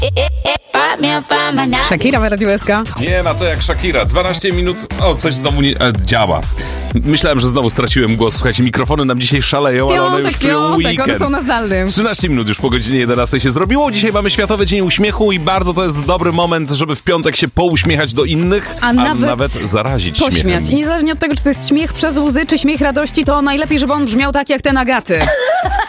Shakira w Radiu SK. Nie ma to jak Shakira. 12 minut. O, coś znowu nie działa. Myślałem, że znowu straciłem głos. Słuchajcie, mikrofony nam dzisiaj szaleją, ale one już czują weekend. One są na zdalnym. 13 minut już po godzinie 11 się zrobiło. Dzisiaj mamy Światowy Dzień Uśmiechu i bardzo to jest dobry moment, żeby w piątek się pouśmiechać do innych, a nawet zarazić pośmiać. śmiechem. I niezależnie od tego, czy to jest śmiech przez łzy, czy śmiech radości, to najlepiej, żeby on brzmiał tak jak ten Agaty.